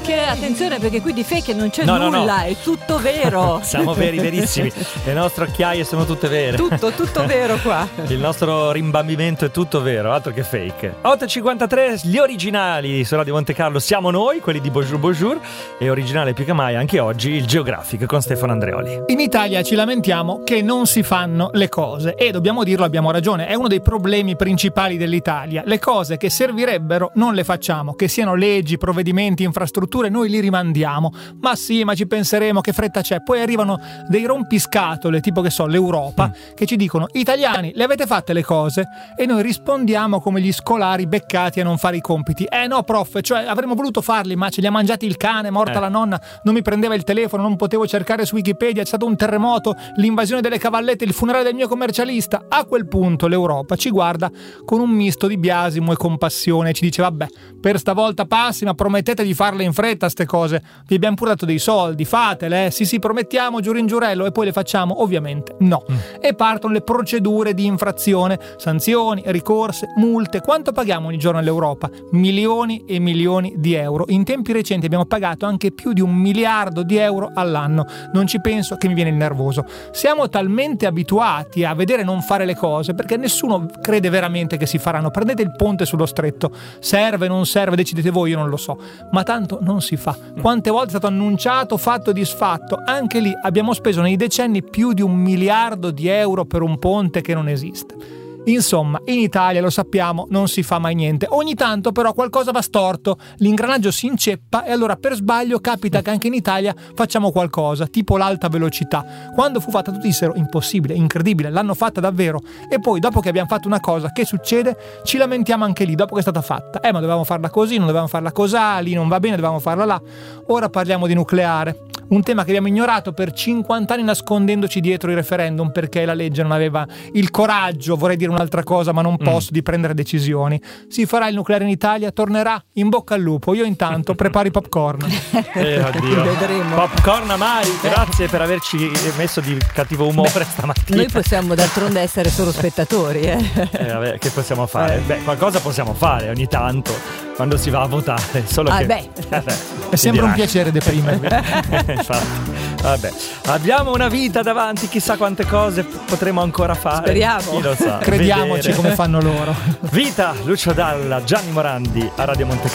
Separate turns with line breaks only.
fake, attenzione perché qui di fake non c'è nulla, è tutto vero.
Siamo veri, verissimi. Le nostre occhiaie sono tutte vere.
Tutto vero qua.
Il nostro rimbambimento è tutto vero, altro che fake. 8.53, gli originali su Radio Monte Carlo siamo noi, quelli di Bonjour Bonjour, e originale più che mai anche oggi il Geographic con Stefano Andreoli.
In Italia ci lamentiamo che non si fanno le cose e dobbiamo dirlo, abbiamo ragione, è uno dei problemi principali dell'Italia. Le cose che servirebbero non le facciamo, che siano leggi, provvedimenti, infrastrutture, noi li rimandiamo. Ma sì, ma ci penseremo, che fretta c'è. Poi arrivano dei rompiscatole, tipo che so, l'Europa, che ci dicono: italiani, le avete fatte le cose? E noi rispondiamo come gli scolari beccati a non fare i compiti. No prof, cioè avremmo voluto farli, ma ce li ha mangiati il cane, morta la nonna, non mi prendeva il telefono, non potevo cercare su Wikipedia, è stato un terremoto, l'invasione delle cavallette, il funerale del mio commercialista. A quel punto l'Europa ci guarda con un misto di biasimo e compassione e ci dice: vabbè, per stavolta passi, ma promettete di farle in fretta ste cose, vi abbiamo pure dato dei soldi, fatele, sì promettiamo, giuro in giurello, e poi le facciamo? Ovviamente no. E partono le procedure di infrazione, sanzioni, ricorse, multe. Quanto paghiamo ogni giorno all'Europa? Milioni e milioni di euro. In tempi recenti abbiamo pagato anche più di 1 miliardo di euro all'anno. Non ci penso che mi viene il nervoso. Siamo talmente abituati a vedere non fare le cose perché nessuno crede veramente che si faranno. Prendete il ponte sullo stretto, serve, non serve, decidete voi, io non lo so, ma tanto non si fa. Quante volte è stato annunciato, fatto e disfatto? Anche lì abbiamo speso nei decenni più di 1 miliardo di euro per un ponte che non esiste. Insomma, in Italia, lo sappiamo, non si fa mai niente. Ogni tanto però qualcosa va storto, l'ingranaggio si inceppa e allora per sbaglio capita che anche in Italia facciamo qualcosa, tipo l'alta velocità. Quando fu fatta tutti dissero: impossibile, incredibile, l'hanno fatta davvero. E poi dopo che abbiamo fatto una cosa, che succede? Ci lamentiamo anche lì, dopo che è stata fatta. Ma dovevamo farla così, non dovevamo farla cosà, lì non va bene, dovevamo farla là. Ora parliamo di nucleare. Un tema che abbiamo ignorato per 50 anni nascondendoci dietro i referendum perché la legge non aveva il coraggio, vorrei dire un'altra cosa ma non posso, di prendere decisioni. Si farà il nucleare in Italia, tornerà, in bocca al lupo. Io intanto preparo i popcorn.
Oddio.
Vedremo.
Popcorn amari, grazie per averci messo di cattivo umore stamattina.
Noi possiamo d'altronde essere solo spettatori.
Vabbè, che possiamo fare? Qualcosa possiamo fare ogni tanto quando si va a votare, solo che
è sempre un piacere deprimervi.
Infatti, vabbè, abbiamo una vita davanti, chissà quante cose potremo ancora fare.
Speriamo.
Chi lo sa.
Crediamoci come fanno loro.
Vita, Lucio Dalla, Gianni Morandi a Radio Monte Carlo.